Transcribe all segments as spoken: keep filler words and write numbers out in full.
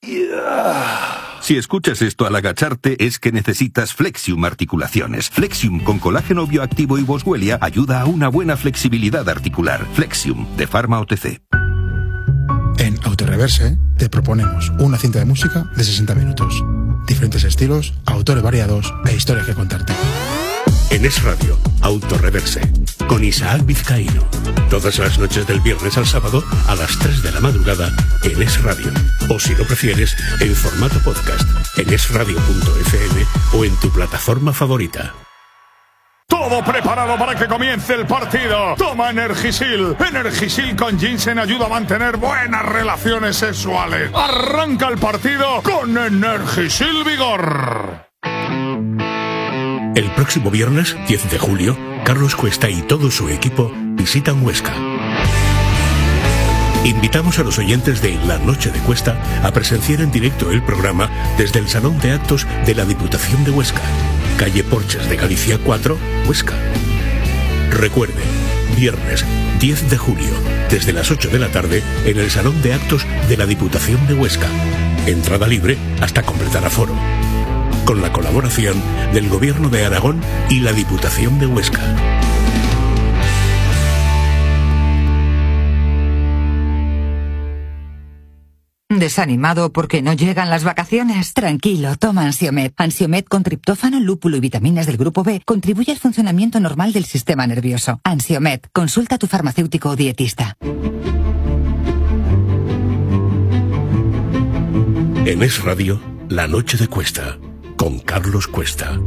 Si escuchas esto al agacharte, es que necesitas Flexium Articulaciones. Flexium con colágeno bioactivo y boswellia ayuda a una buena flexibilidad articular. Flexium, de Pharma O T C. En Autoreverse te proponemos una cinta de música de sesenta minutos. Diferentes estilos, autores variados e historias que contarte. En Es Radio, Autoreverse, con Isaac Vizcaíno. Todas las noches del viernes al sábado a las tres de la madrugada en Es Radio. O si lo prefieres, en formato podcast, en esradio punto efe eme o en tu plataforma favorita. Todo preparado para que comience el partido. Toma Energisil. Energisil con ginseng ayuda a mantener buenas relaciones sexuales. Arranca el partido con Energisil Vigor. El próximo viernes, diez de julio, Carlos Cuesta y todo su equipo visitan Huesca. Invitamos a los oyentes de La Noche de Cuesta a presenciar en directo el programa desde el Salón de Actos de la Diputación de Huesca, calle Porches de Galicia cuatro, Huesca. Recuerde, viernes diez de julio, desde las ocho de la tarde, en el Salón de Actos de la Diputación de Huesca. Entrada libre hasta completar aforo. Con la colaboración del Gobierno de Aragón y la Diputación de Huesca. ¿Desanimado porque no llegan las vacaciones? Tranquilo, toma Ansiomed. Ansiomed con triptófano, lúpulo y vitaminas del grupo B contribuye al funcionamiento normal del sistema nervioso. Ansiomed, consulta a tu farmacéutico o dietista. En Es Radio, La Noche de Cuesta, con Carlos Cuesta.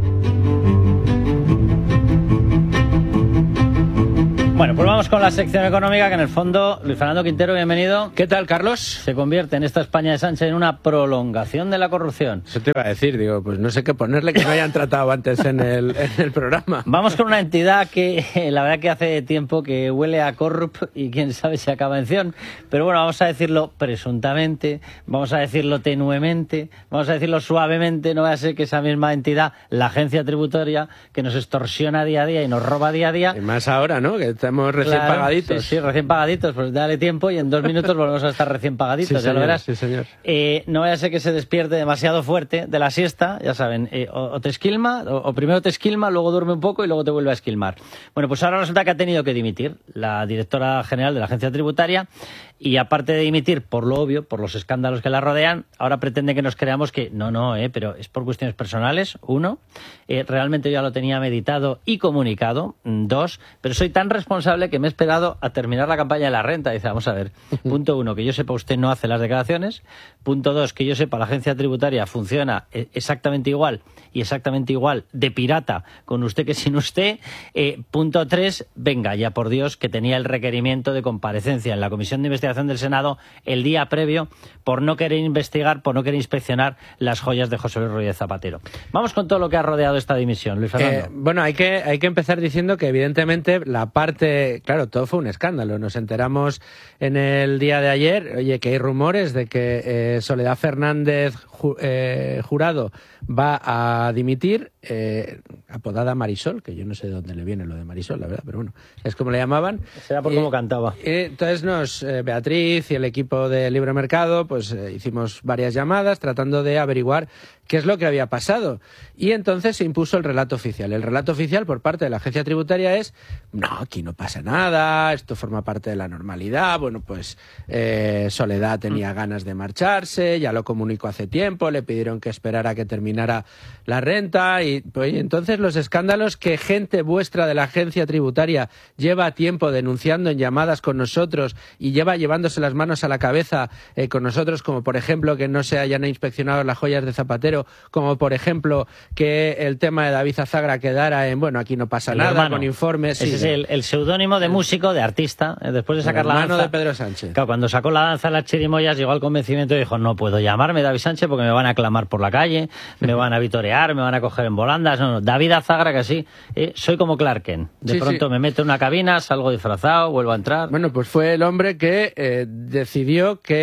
Bueno, pues vamos con la sección económica, que en el fondo, Luis Fernando Quintero, bienvenido. ¿Qué tal, Carlos? Se convierte en esta España de Sánchez en una prolongación de la corrupción. Eso te iba a decir, digo, pues no sé qué ponerle que no hayan tratado antes en el, en el programa. Vamos con una entidad que la verdad que hace tiempo que huele a corrup y quién sabe si acaba en ción. Pero bueno, vamos a decirlo presuntamente, vamos a decirlo tenuemente, vamos a decirlo suavemente, no va a ser que esa misma entidad, la agencia tributaria, que nos extorsiona día a día y nos roba día a día. Y más ahora, ¿no? Que estamos recién claro, pagaditos. Sí, sí, recién pagaditos, pues dale tiempo y en dos minutos volvemos a estar recién pagaditos, Sí, ya señor, lo verás. sí, señor. Eh, no vaya a ser que se despierte demasiado fuerte de la siesta, ya saben, eh, o, o te esquilma, o, o primero te esquilma, luego duerme un poco y luego te vuelve a esquilmar. Bueno, pues ahora resulta que ha tenido que dimitir la directora general de la agencia tributaria y aparte de dimitir por lo obvio, por los escándalos que la rodean, ahora pretende que nos creamos que no, no, eh, pero es por cuestiones personales, uno, eh, realmente yo ya lo tenía meditado y comunicado, dos, pero soy tan responsable que me he esperado a terminar la campaña de la renta. Dice, vamos a ver, punto uno, que yo sepa usted no hace las declaraciones, punto dos, que yo sepa la agencia tributaria funciona exactamente igual y exactamente igual de pirata con usted que sin usted, eh, punto tres, venga ya por Dios, que tenía el requerimiento de comparecencia en la Comisión de Investigación del Senado el día previo por no querer investigar, por no querer inspeccionar las joyas de José Luis Rodríguez Zapatero. Vamos con todo lo que ha rodeado esta dimisión, Luis Fernando. Eh, bueno, hay que, hay que empezar diciendo que evidentemente la parte, claro, todo fue un escándalo. Nos enteramos en el día de ayer, oye, que hay rumores de que eh, Soledad Fernández ju, eh, Jurado va a dimitir, eh, apodada Marisol, que yo no sé de dónde le viene lo de Marisol, la verdad, pero bueno, es como le llamaban. Será por eh, cómo cantaba. Eh, entonces nos, eh, Beatriz y el equipo de Libre Mercado, pues eh, hicimos varias llamadas tratando de averiguar qué es lo que había pasado. Y entonces se impuso el relato oficial. El relato oficial por parte de la agencia tributaria es, no, aquí no pasa nada, esto forma parte de la normalidad, bueno, pues eh, Soledad tenía ganas de marcharse, ya lo comunicó hace tiempo, le pidieron que esperara a que terminara la renta y pues, y entonces los escándalos que gente vuestra de la agencia tributaria lleva tiempo denunciando en llamadas con nosotros y lleva llevándose las manos a la cabeza eh, con nosotros, como por ejemplo que no se hayan inspeccionado las joyas de Zapatero, como por ejemplo que el tema de David Azagra quedara en, bueno, aquí no pasa el nada, hermano. con informes. Ese sí, es el, el seudónimo de músico, de artista, eh, después de sacar el la hermano danza. de Pedro Sánchez. Claro, cuando sacó la danza de las chirimoyas llegó al convencimiento y dijo, no puedo llamarme David Sánchez porque me van a aclamar por la calle, me van a vitorear, me van a coger en volandas. No, no, David Azagra, que sí, eh, soy como Clark Kent. De sí, pronto sí. me meto en una cabina, salgo disfrazado, vuelvo a entrar. Bueno, pues fue el hombre que eh, decidió que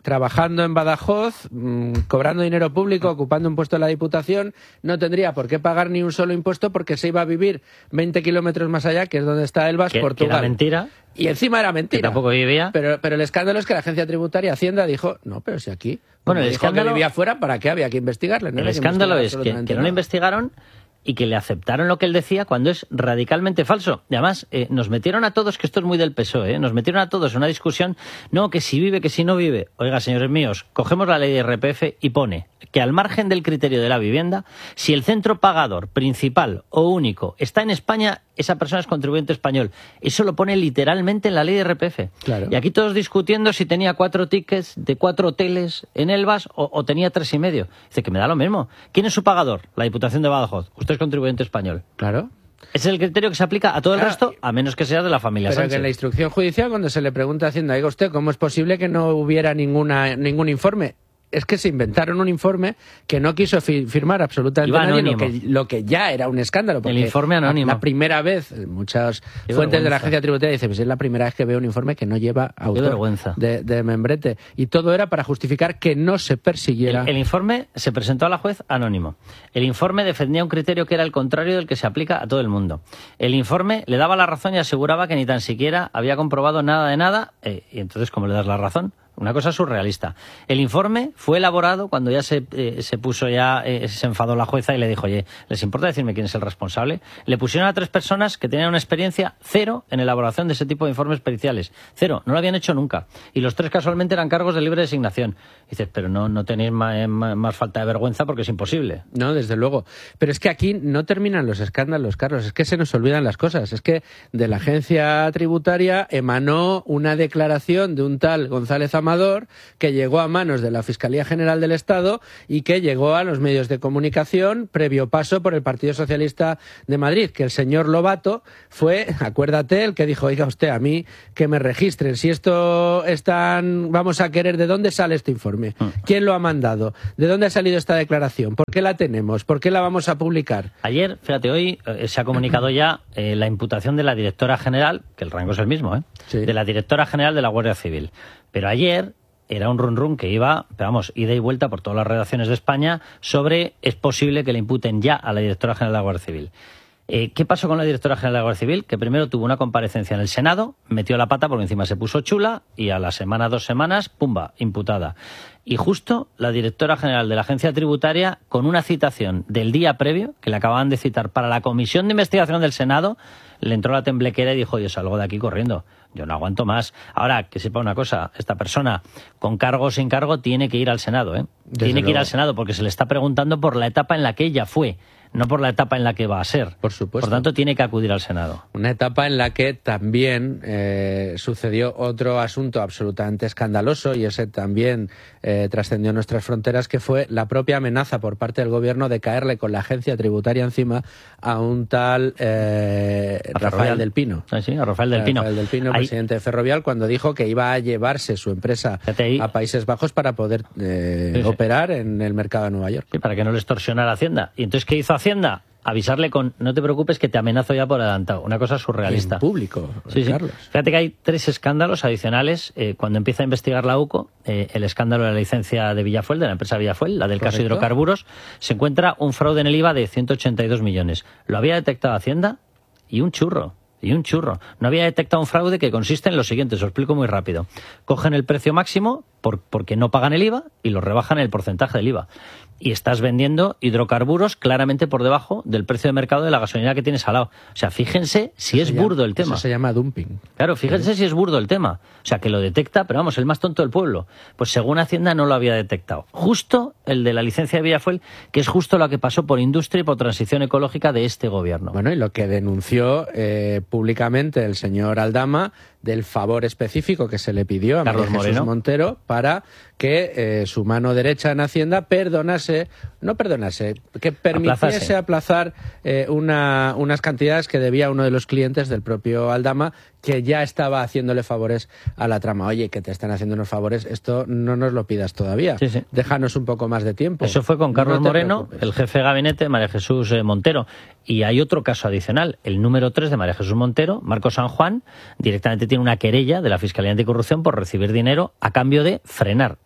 trabajando en Badajoz, mmm, cobrando dinero público, ocupando un puesto en la Diputación, no tendría por qué pagar ni un solo impuesto porque se iba a vivir veinte kilómetros más allá, que es donde está Elbas, que, Portugal. Que era mentira. Y encima era mentira. Que tampoco vivía. Pero, pero el escándalo es que la Agencia Tributaria Hacienda dijo, no, pero si aquí... Bueno, el dijo escándalo... que vivía fuera, ¿para qué había que investigarle? No el escándalo es que, que no lo investigaron y que le aceptaron lo que él decía cuando es radicalmente falso. Y además, eh, nos metieron a todos, que esto es muy del P S O E, ¿eh? Nos metieron a todos en una discusión, no, que si vive, que si no vive. Oiga, señores míos, cogemos la ley de R P F y pone que al margen del criterio de la vivienda, si el centro pagador principal o único está en España, esa persona es contribuyente español. Eso lo pone literalmente en la ley de R P F. Claro. Y aquí todos discutiendo si tenía cuatro tickets de cuatro hoteles en Elbas o, o tenía tres y medio. Dice que me da lo mismo. ¿Quién es su pagador? La Diputación de Badajoz. Usted es contribuyente español. Claro. Ese es el criterio que se aplica a todo el Claro. resto, a menos que sea de la familia Pero Sánchez. que en la instrucción judicial, cuando se le pregunta a Hacienda, oiga usted, ¿cómo es posible que no hubiera ninguna ningún informe? Es que se inventaron un informe que no quiso fi firmar absolutamente Iba nadie, lo anónimo. que, lo que ya era un escándalo. Porque El informe anónimo. La, la primera vez, muchas Qué fuentes de la vergüenza. Agencia Tributaria dicen, pues es la primera vez que veo un informe que no lleva autor vergüenza. de, de membrete. Y todo era para justificar que no se persiguiera. El, el informe se presentó a la juez anónimo. El informe defendía un criterio que era el contrario del que se aplica a todo el mundo. El informe le daba la razón y aseguraba que ni tan siquiera había comprobado nada de nada. Eh, y entonces, ¿cómo le das la razón? Una cosa surrealista. El informe fue elaborado cuando ya se, eh, se puso ya, eh, se enfadó la jueza y le dijo, oye, ¿les importa decirme quién es el responsable? Le pusieron a tres personas que tenían una experiencia cero en elaboración de ese tipo de informes periciales. Cero, no lo habían hecho nunca. Y los tres casualmente eran cargos de libre designación. Y dices, pero no, no tenéis más, más, más falta de vergüenza porque es imposible. No, desde luego. Pero es que aquí no terminan los escándalos, Carlos. Es que se nos olvidan las cosas. Es que de la Agencia Tributaria emanó una declaración de un tal González Amador que llegó a manos de la Fiscalía General del Estado y que llegó a los medios de comunicación previo paso por el Partido Socialista de Madrid, que el señor Lobato fue, acuérdate, el que dijo, oiga usted, a mí que me registren, si esto están, vamos a querer, ¿de dónde sale este informe? ¿Quién lo ha mandado? ¿De dónde ha salido esta declaración? ¿Por qué la tenemos? ¿Por qué la vamos a publicar? Ayer, fíjate, hoy eh, se ha comunicado ya eh, la imputación de la directora general, que el rango es el mismo, ¿eh? Sí. De la directora general de la Guardia Civil. Pero ayer era un run run que iba, pero vamos, ida y vuelta por todas las redacciones de España sobre es posible que le imputen ya a la directora general de la Guardia Civil. Eh, ¿Qué pasó con la directora general de la Guardia Civil? Que primero tuvo una comparecencia en el Senado, metió la pata porque encima se puso chula y a la semana, dos semanas, pumba, imputada. Y justo la directora general de la Agencia Tributaria, con una citación del día previo, que le acababan de citar para la Comisión de Investigación del Senado, le entró la temblequera y dijo, yo salgo de aquí corriendo. Yo no aguanto más. Ahora, que sepa una cosa, esta persona, con cargo o sin cargo, tiene que ir al Senado, ¿eh? Desde Tiene que ir luego. al Senado porque se le está preguntando por la etapa en la que ella fue, no por la etapa en la que va a ser. Por supuesto. Por tanto, tiene que acudir al Senado. Una etapa en la que también eh, sucedió otro asunto absolutamente escandaloso y ese también eh, trascendió nuestras fronteras, que fue la propia amenaza por parte del gobierno de caerle con la Agencia Tributaria encima a un tal eh, A Rafael Ferrovial. del Pino. Ah, sí, a Rafael del Pino. Rafael del Pino, Ahí- presidente de Ferrovial, cuando dijo que iba a llevarse su empresa Fíjate ahí. a Países Bajos para poder eh, Sí, sí. operar en el mercado de Nueva York. Sí, para que no le extorsionara Hacienda. ¿Y entonces qué hizo Hacienda? Avisarle con, no te preocupes que te amenazo ya por adelantado. Una cosa surrealista. En público, Sí, sí. Carlos. Fíjate que hay tres escándalos adicionales. Eh, cuando empieza a investigar la U C O, eh, el escándalo de la licencia de Villafuel, de la empresa Villafuel, la del caso Correcto. hidrocarburos, se encuentra un fraude en el I V A de ciento ochenta y dos millones. Lo había detectado Hacienda y un churro. Y un churro. No había detectado un fraude que consiste en lo siguiente, os lo explico muy rápido. Cogen el precio máximo por, porque no pagan el I V A y lo rebajan el porcentaje del I V A. Y estás vendiendo hidrocarburos claramente por debajo del precio de mercado de la gasolina que tienes al lado. O sea, fíjense si es Se llama- burdo el tema. Eso se llama dumping. Claro, fíjense si es burdo el tema. O sea, que lo detecta, pero vamos, el más tonto del pueblo. Pues según Hacienda no lo había detectado. Justo el de la licencia de Villafuel, que es justo lo que pasó por industria y por transición ecológica de este gobierno. Bueno, y lo que denunció eh, públicamente el señor Aldama del favor específico que se le pidió a Carlos María Jesús Moreno. Montero para que eh, su mano derecha en Hacienda perdonase, no perdonase, que permitiese Aplazase. aplazar eh, una, unas cantidades que debía uno de los clientes del propio Aldama, que ya estaba haciéndole favores a la trama. Oye, que te están haciendo unos favores, esto no nos lo pidas todavía. Sí, sí. Déjanos un poco más de tiempo. Eso fue con Carlos No te Moreno, preocupes. el jefe de gabinete de María Jesús eh, Montero. Y hay otro caso adicional, el número tres de María Jesús Montero, Marco San Juan, directamente tiene una querella de la Fiscalía Anticorrupción por recibir dinero a cambio de frenar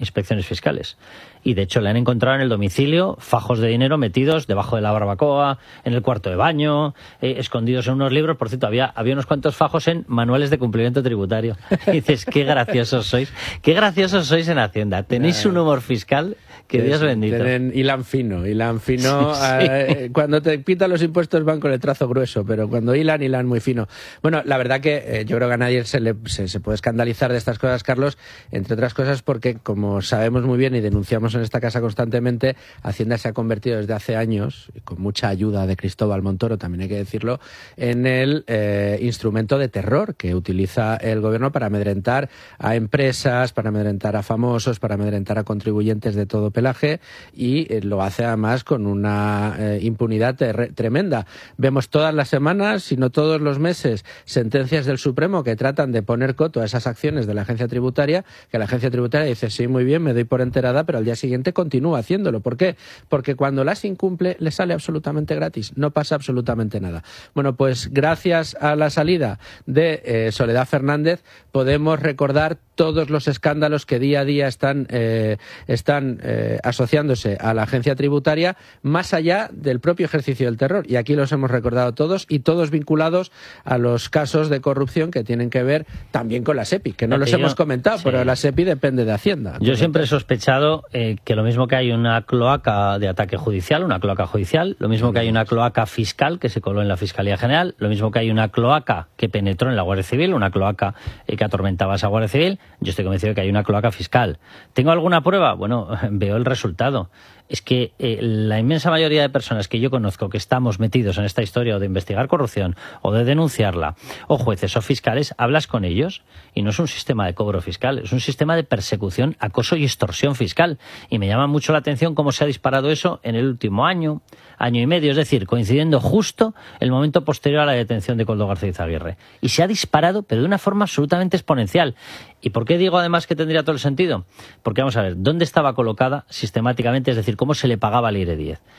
inspecciones fiscales. Y de hecho le han encontrado en el domicilio fajos de dinero metidos debajo de la barbacoa, en el cuarto de baño, eh, escondidos en unos libros. Por cierto, había, había unos cuantos fajos en manuales de cumplimiento tributario. Y dices, qué graciosos sois, qué graciosos sois en Hacienda. Tenéis un humor fiscal que Dios bendito. Tienen hilan fino, hilan fino. Sí, sí. Eh, cuando te pitan los impuestos van con el trazo grueso, pero cuando hilan, hilan muy fino. Bueno, la verdad que eh, yo creo que a nadie se, le, se, se puede escandalizar de estas cosas, Carlos, entre otras cosas porque, como sabemos muy bien y denunciamos en esta casa constantemente, Hacienda se ha convertido desde hace años, y con mucha ayuda de Cristóbal Montoro, también hay que decirlo, en el eh, instrumento de terror que utiliza el gobierno para amedrentar a empresas, para amedrentar a famosos, para amedrentar a contribuyentes de todo pelaje, y eh, lo hace además con una eh, impunidad ter- tremenda. Vemos todas las semanas, si no todos los meses, sentencias del Supremo que tratan de poner coto a esas acciones de la agencia tributaria, que la agencia tributaria dice, sí, muy bien, me doy por enterada, pero al día siguiente continúa haciéndolo. ¿Por qué? Porque cuando las incumple le sale absolutamente gratis, no pasa absolutamente nada. Bueno, pues gracias a la salida de eh, Soledad Fernández podemos recordar todos los escándalos que día a día están, eh, están eh, asociándose a la agencia tributaria, más allá del propio ejercicio del terror. Y aquí los hemos recordado todos, y todos vinculados a los casos de corrupción que tienen que ver también con la SEPI, que no Porque los yo, hemos comentado, sí. pero la SEPI depende de Hacienda. Yo siempre he sospechado eh, que lo mismo que hay una cloaca de ataque judicial, una cloaca judicial, lo mismo que hay una cloaca fiscal que se coló en la Fiscalía General, lo mismo que hay una cloaca que penetró en la Guardia Civil, una cloaca eh, que atormentaba a esa Guardia Civil, yo estoy convencido de que hay una cloaca fiscal. ¿Tengo alguna prueba? Bueno, veo el resultado. Es que eh, la inmensa mayoría de personas que yo conozco que estamos metidos en esta historia o de investigar corrupción o de denunciarla, o jueces o fiscales, hablas con ellos y no es un sistema de cobro fiscal, es un sistema de persecución, acoso y extorsión fiscal. Y me llama mucho la atención cómo se ha disparado eso en el último año, año y medio, es decir, coincidiendo justo el momento posterior a la detención de Koldo García Izaguirre. Y se ha disparado, pero de una forma absolutamente exponencial. ¿Y por qué digo además que tendría todo el sentido? Porque vamos a ver, ¿dónde estaba colocada sistemáticamente? Es decir, ¿cómo se le pagaba al I R E diez?